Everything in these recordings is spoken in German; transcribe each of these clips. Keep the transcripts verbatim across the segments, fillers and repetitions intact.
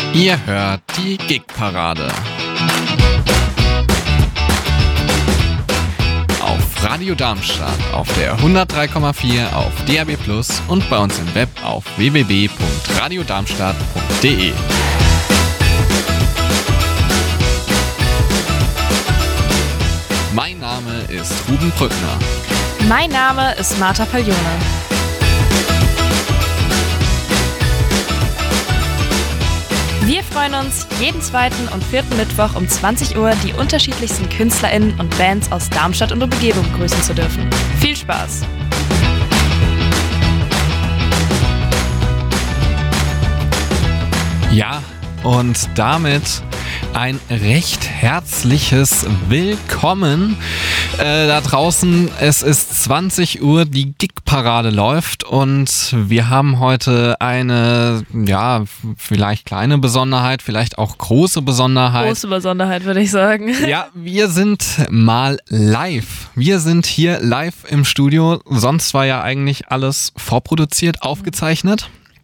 Ihr hört die Gig-Parade. Auf Radio Darmstadt, auf der hundertdrei Komma vier, auf D A B plus und bei uns im Web auf w w w punkt radio darmstadt punkt d e. Mein Name ist Ruben Brückner. Mein Name ist Marta Paglione. Wir freuen uns, jeden zweiten und vierten Mittwoch um zwanzig Uhr die unterschiedlichsten KünstlerInnen und Bands aus Darmstadt und Umgebung begrüßen zu dürfen. Viel Spaß! Ja, und damit ein recht herzliches Willkommen äh, da draußen. Es ist zwanzig Uhr, die Gig-Parade läuft und wir haben heute eine, ja, vielleicht kleine Besonderheit, vielleicht auch große Besonderheit. Große Besonderheit, würde ich sagen. Ja, wir sind mal live. Wir sind hier live im Studio. Sonst war ja eigentlich alles vorproduziert, aufgezeichnet.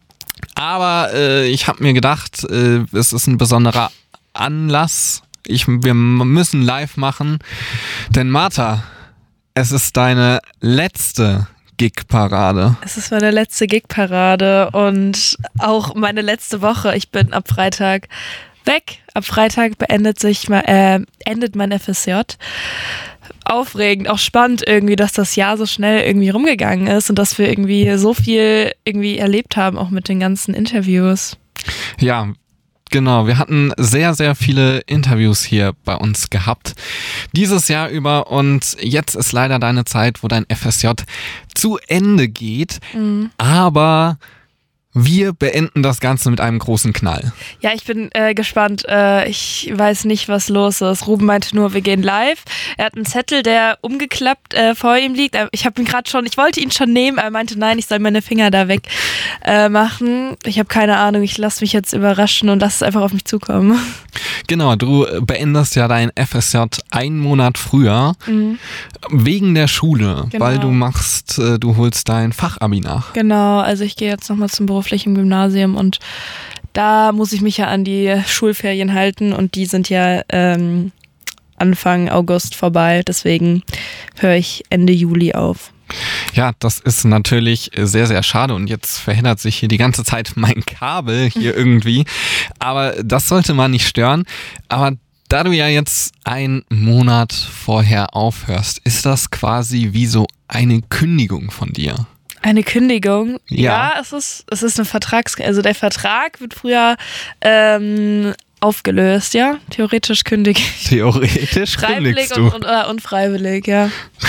Aber äh, ich habe mir gedacht, äh, es ist ein besonderer Anlass. Ich, wir müssen live machen. Denn Marta, es ist deine letzte Gig-Parade. Es ist meine letzte Gig-Parade und auch meine letzte Woche. Ich bin ab Freitag weg. Ab Freitag beendet sich äh, endet mein F S J. Aufregend, auch spannend irgendwie, dass das Jahr so schnell irgendwie rumgegangen ist und dass wir irgendwie so viel irgendwie erlebt haben, auch mit den ganzen Interviews. Ja, genau. Wir hatten sehr, sehr viele Interviews hier bei uns gehabt dieses Jahr über und jetzt ist leider deine Zeit, wo dein F S J zu Ende geht, mhm. aber wir beenden das Ganze mit einem großen Knall. Ja, ich bin äh, gespannt. Äh, ich weiß nicht, was los ist. Ruben meinte nur, wir gehen live. Er hat einen Zettel, der umgeklappt äh, vor ihm liegt. Ich habe ihn gerade schon, ich wollte ihn schon nehmen. Er meinte, nein, ich soll meine Finger da weg äh, machen. Ich habe keine Ahnung. Ich lasse mich jetzt überraschen und lasse es einfach auf mich zukommen. Genau, du beendest ja dein F S J einen Monat früher mhm. wegen der Schule, genau. Weil du machst, äh, du holst dein Fachabi nach. Genau, also ich gehe jetzt nochmal zum beruflichen Gymnasium und da muss ich mich ja an die Schulferien halten und die sind ja ähm, Anfang August vorbei, deswegen höre ich Ende Juli auf. Ja, das ist natürlich sehr, sehr schade und jetzt verhindert sich hier die ganze Zeit mein Kabel hier irgendwie, aber das sollte man nicht stören, aber da du ja jetzt einen Monat vorher aufhörst, ist das quasi wie so eine Kündigung von dir? Eine Kündigung? Ja, ja es ist, es ist eine Vertrags... Also der Vertrag wird früher ähm, aufgelöst, ja? Theoretisch kündige ich. Theoretisch kündigst du. Und, und, oder unfreiwillig, ja.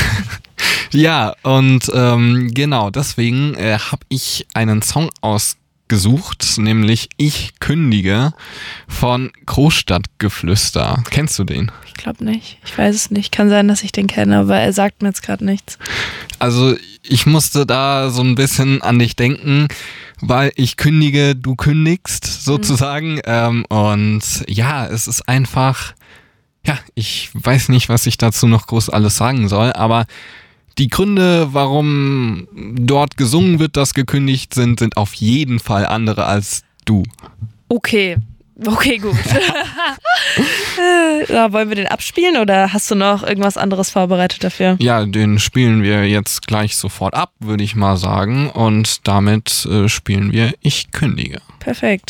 Ja, und ähm, genau, deswegen äh, habe ich einen Song ausgesucht, nämlich Ich kündige von Großstadtgeflüster. Kennst du den? Ich glaube nicht. Ich weiß es nicht. Kann sein, dass ich den kenne, aber er sagt mir jetzt gerade nichts. Also ich musste da so ein bisschen an dich denken, weil ich kündige, du kündigst sozusagen. Mhm. Ähm, und ja, es ist einfach, ja, ich weiß nicht, was ich dazu noch groß alles sagen soll, aber die Gründe, warum dort gesungen wird, dass gekündigt sind, sind auf jeden Fall andere als du. Okay. Okay, gut. Ja, wollen wir den abspielen oder hast du noch irgendwas anderes vorbereitet dafür? Ja, den spielen wir jetzt gleich sofort ab, würde ich mal sagen. Und damit äh, spielen wir Ich kündige. Perfekt.